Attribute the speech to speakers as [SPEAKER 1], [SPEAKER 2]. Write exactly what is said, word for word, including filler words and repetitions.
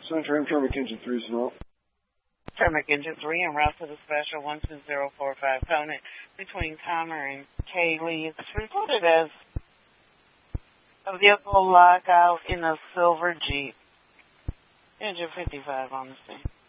[SPEAKER 1] Suntrain Tremec Engine three, Sonora.
[SPEAKER 2] Tremec Engine three en route to the special one two zero four five Conant between Connor and Kaylee. It's reported as a vehicle lockout in a silver Jeep. Engine fifty-five on the scene.